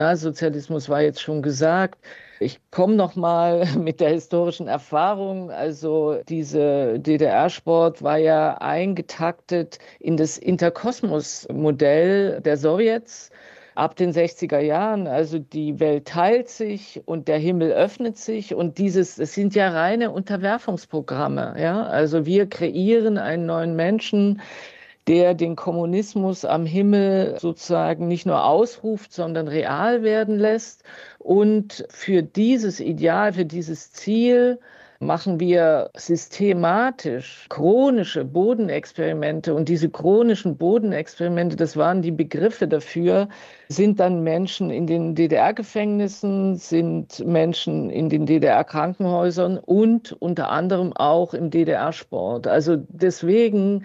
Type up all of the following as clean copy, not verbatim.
Sozialismus war jetzt schon gesagt. Ich komme noch mal mit der historischen Erfahrung. Also diese DDR-Sport war ja eingetaktet in das Interkosmos-Modell der Sowjets ab den 60er Jahren. Also die Welt teilt sich und der Himmel öffnet sich. Und es sind ja reine Unterwerfungsprogramme. Ja? Also wir kreieren einen neuen Menschen, der den Kommunismus am Himmel sozusagen nicht nur ausruft, sondern real werden lässt. Und für dieses Ideal, für dieses Ziel machen wir systematisch chronische Bodenexperimente. Und diese chronischen Bodenexperimente, das waren die Begriffe dafür, sind dann Menschen in den DDR-Gefängnissen, sind Menschen in den DDR-Krankenhäusern und unter anderem auch im DDR-Sport. Also deswegen,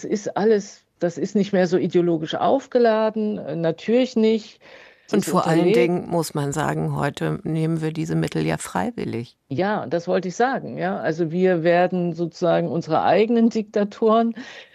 das ist nicht mehr so ideologisch aufgeladen, natürlich nicht. Es Und ist vor allen unterlegt. Dingen muss man sagen, heute nehmen wir diese Mittel ja freiwillig. Ja, das wollte ich sagen. Ja, also wir werden sozusagen unsere eigenen Diktatoren,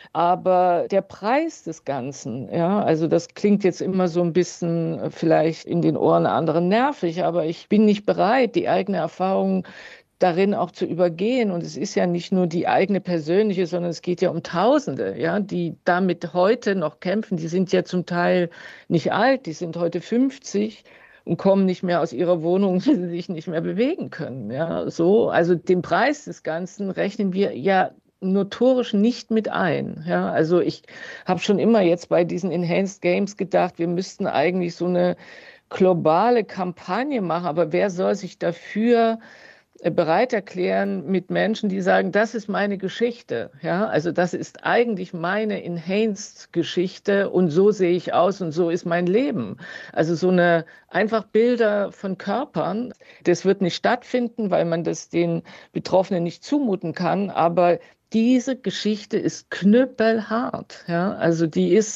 aber der Preis des Ganzen, ja, also das klingt jetzt immer so ein bisschen vielleicht in den Ohren anderen nervig, aber ich bin nicht bereit, die eigene Erfahrung darin auch zu übergehen. Und es ist ja nicht nur die eigene persönliche, sondern es geht ja um Tausende, ja, die damit heute noch kämpfen. Die sind ja zum Teil nicht alt, die sind heute 50 und kommen nicht mehr aus ihrer Wohnung, weil sie sich nicht mehr bewegen können. Ja, so, also den Preis des Ganzen rechnen wir ja notorisch nicht mit ein. Ja, also ich habe schon immer jetzt bei diesen Enhanced Games gedacht, wir müssten eigentlich so eine globale Kampagne machen, aber wer soll sich dafür bereit erklären mit Menschen, die sagen, das ist meine Geschichte. Ja, also das ist eigentlich meine Enhanced-Geschichte und so sehe ich aus und so ist mein Leben. Also so eine einfach Bilder von Körpern, das wird nicht stattfinden, weil man das den Betroffenen nicht zumuten kann, aber diese Geschichte ist knüppelhart. Ja, also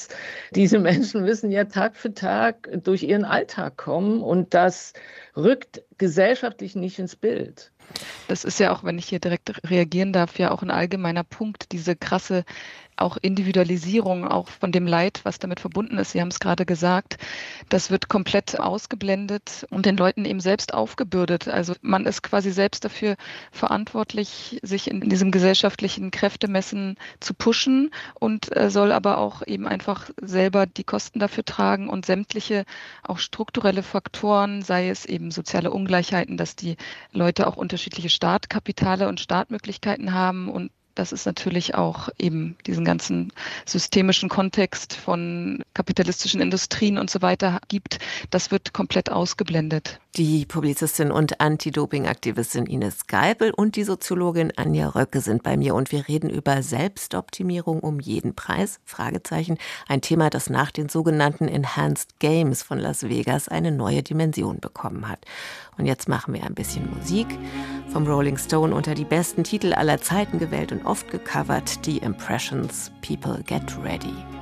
diese Menschen müssen ja Tag für Tag durch ihren Alltag kommen und das rückt gesellschaftlich nicht ins Bild. Das ist ja auch, wenn ich hier direkt reagieren darf, ja auch ein allgemeiner Punkt, diese krasse auch Individualisierung, auch von dem Leid, was damit verbunden ist. Sie haben es gerade gesagt, das wird komplett ausgeblendet und den Leuten eben selbst aufgebürdet. Also man ist quasi selbst dafür verantwortlich, sich in diesem gesellschaftlichen Kräftemessen zu pushen und soll aber auch eben einfach selber die Kosten dafür tragen und sämtliche auch strukturelle Faktoren, sei es eben soziale Ungleichheiten, dass die Leute auch unterschiedliche Startkapitale und Startmöglichkeiten haben und dass es natürlich auch eben diesen ganzen systemischen Kontext von kapitalistischen Industrien und so weiter gibt, das wird komplett ausgeblendet. Die Publizistin und Anti-Doping-Aktivistin Ines Geipel und die Soziologin Anja Röcke sind bei mir und wir reden über Selbstoptimierung um jeden Preis, Fragezeichen, ein Thema, das nach den sogenannten Enhanced Games von Las Vegas eine neue Dimension bekommen hat. Und jetzt machen wir ein bisschen Musik. Vom Rolling Stone unter die besten Titel aller Zeiten gewählt und oft gecovert, die Impressions, People Get Ready.